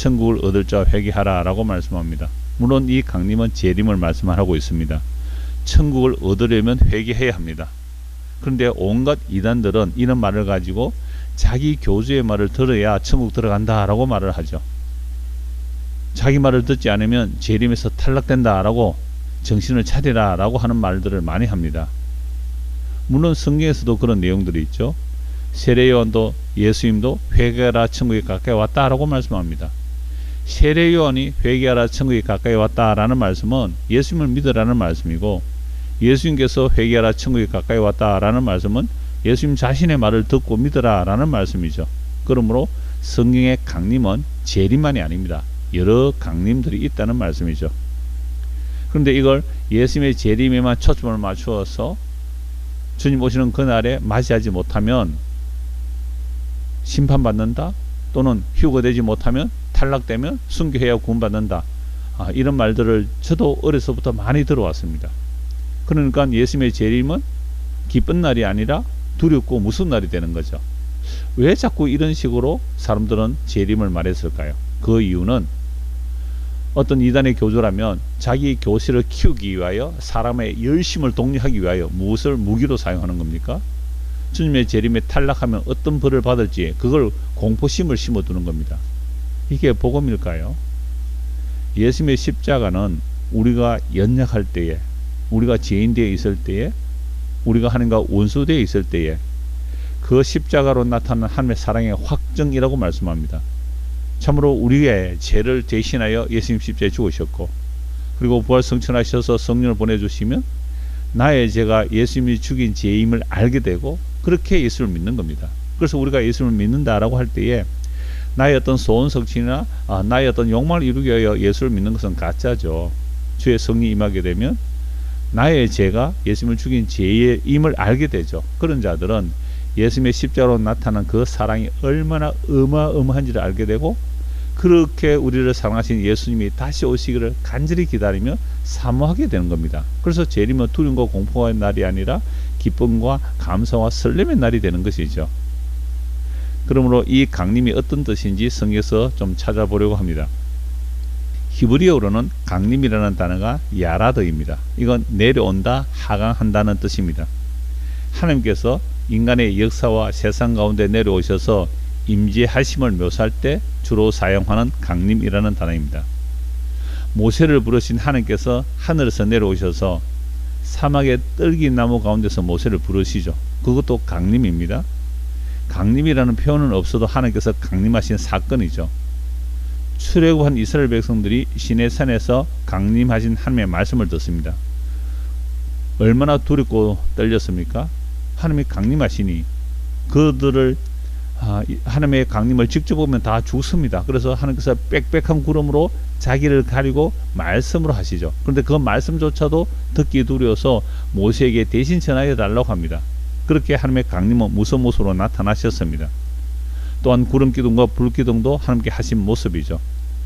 천국을 얻을 자 회개하라 라고 말씀합니다. 물론 이 강림은 재림을 말씀하고 있습니다. 천국을 얻으려면 회개해야 합니다. 그런데 온갖 이단들은 이런 말을 가지고 자기 교주의 말을 들어야 천국 들어간다 라고 말을 하죠. 자기 말을 듣지 않으면 재림에서 탈락된다 라고 정신을 차리라 라고 하는 말들을 많이 합니다. 물론 성경에서도 그런 내용들이 있죠. 세례요한도 예수님도 회개하라 천국이 가까이 왔다 라고 말씀합니다. 세례요한이 회개하라 천국이 가까이 왔다 라는 말씀은 예수님을 믿으라는 말씀이고, 예수님께서 회개하라 천국이 가까이 왔다 라는 말씀은 예수님 자신의 말을 듣고 믿으라 라는 말씀이죠. 그러므로 성경의 강림은 재림만이 아닙니다. 여러 강림들이 있다는 말씀이죠. 그런데 이걸 예수님의 재림에만 초점을 맞추어서 주님 오시는 그날에 맞이하지 못하면 심판받는다, 또는 휴거되지 못하면 탈락되면 순교해야 구원받는다, 이런 말들을 저도 어려서부터 많이 들어왔습니다. 그러니까 예수님의 재림은 기쁜 날이 아니라 두렵고 무서운 날이 되는 거죠. 왜 자꾸 이런 식으로 사람들은 재림을 말했을까요? 그 이유는 어떤 이단의 교주라면 자기 교실을 키우기 위하여 사람의 열심을 독려하기 위하여 무엇을 무기로 사용하는 겁니까? 주님의 재림에 탈락하면 어떤 벌을 받을지 그걸 공포심을 심어두는 겁니다. 이게 복음일까요? 예수님의 십자가는 우리가 연약할 때에, 우리가 죄인되어 있을 때에, 우리가 하나님과 원수되어 있을 때에 그 십자가로 나타나는 하나님의 사랑의 확정이라고 말씀합니다. 참으로 우리의 죄를 대신하여 예수님 십자가에 죽으셨고, 그리고 부활 성천하셔서 성령을 보내주시면 나의 죄가 예수님이 죽인 죄임을 알게 되고, 그렇게 예수를 믿는 겁니다. 그래서 우리가 예수를 믿는다라고 할 때에 나의 어떤 소원 성취나 나의 어떤 욕망을 이루기 위하여 예수를 믿는 것은 가짜죠. 주의 성령이 임하게 되면 나의 죄가 예수님을 죽인 죄의 임을 알게 되죠. 그런 자들은 예수님의 십자가로 나타난 그 사랑이 얼마나 어마어마한지를 알게 되고, 그렇게 우리를 사랑하신 예수님이 다시 오시기를 간절히 기다리며 사모하게 되는 겁니다. 그래서 재림은 두려움과 공포의 날이 아니라 기쁨과 감사와 설렘의 날이 되는 것이죠. 그러므로 이 강림이 어떤 뜻인지 성경에서 좀 찾아보려고 합니다. 히브리어로는 강림이라는 단어가 야라드입니다. 이건 내려온다, 하강한다는 뜻입니다. 하나님께서 인간의 역사와 세상 가운데 내려오셔서 임재하심을 묘사할 때 주로 사용하는 강림이라는 단어입니다. 모세를 부르신 하나님께서 하늘에서 내려오셔서 사막의 떨기나무 가운데서 모세를 부르시죠. 그것도 강림입니다. 강림이라는 표현은 없어도 하나님께서 강림하신 사건이죠. 출애굽한 이스라엘 백성들이 시내산에서 강림하신 하나님의 말씀을 듣습니다. 얼마나 두렵고 떨렸습니까? 하나님이 강림하시니 그들을 하나님의 강림을 직접 보면 다 죽습니다. 그래서 하나님께서 빽빽한 구름으로 자기를 가리고 말씀으로 하시죠. 그런데 그 말씀조차도 듣기 두려워서 모세에게 대신 전하여 달라고 합니다. 그렇게 하나님의 강림은 무서운 모습으로 나타나셨습니다. 또한 구름기둥과 불기둥도 하나님께 하신 모습이죠.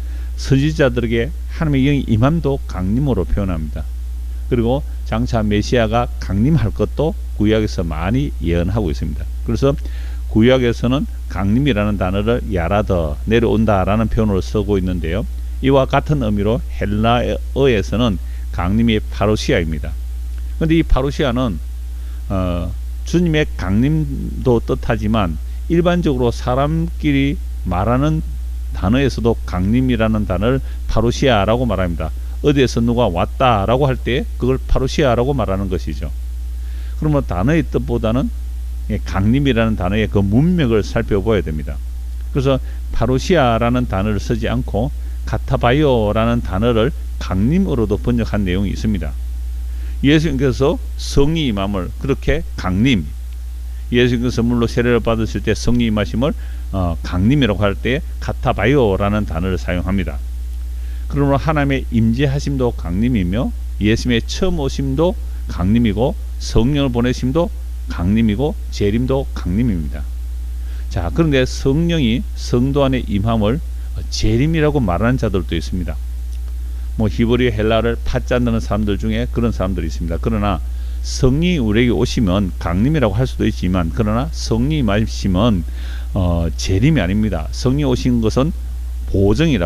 선지자들에게 하나님의 영이 임함도 강림으로 표현합니다. 그리고 장차 메시아가 강림할 것도 구약에서 많이 예언하고 있습니다. 그래서 구약에서는 강림이라는 단어를 야라더, 내려온다라는 표현으로 쓰고 있는데요. 이와 같은 의미로 헬라어에서는 강림이 파루시아입니다. 그런데 이 파루시아는 주님의 강림도 뜻하지만 일반적으로 사람끼리 말하는 단어에서도 강림이라는 단어를 파루시아라고 말합니다. 어디에서 누가 왔다라고 할 때 그걸 파루시아라고 말하는 것이죠. 그러면 단어의 뜻보다는 강림이라는 단어의 그 문맥을 살펴봐야 됩니다. 그래서 파루시아라는 단어를 쓰지 않고 카타바이오라는 단어를 강림으로도 번역한 내용이 있습니다. 예수님께서 성이 임함을 그렇게 강림, 예수님께서 물로 세례를 받으실 때 성이 임하심을 강림이라고 할 때 카타바이오라는 단어를 사용합니다. 그러므로 하나님의 임재하심도 강림이며 예수님의 처음 오심도 강림이고 성령을 보내심도 강림이고 재림도 강림입니다. 자, 그런데 성령이 성도 안에 임함을 재림이라고 말하는 자들도 있습니다. 뭐 히브리 헬라를 파지 않는 사람들 중에 그런 사람들이 있습니다. 그러나 성령이 우리에게 오시면 강림이라고 할 수도 있지만, 그러나 성령이 임하시면 재림이 아닙니다. 성령이 오신 것은 보정이라고